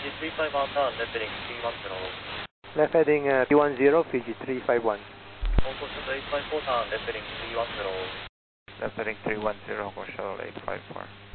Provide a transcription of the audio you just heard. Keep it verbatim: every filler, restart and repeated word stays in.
Fiji three five one down, left heading three one zero. Left heading uh, three one zero, Fiji three five one. Hongkong Shuttle eight five four down, left heading three one zero. Left heading three one zero, Hongkong Shuttle eight five four.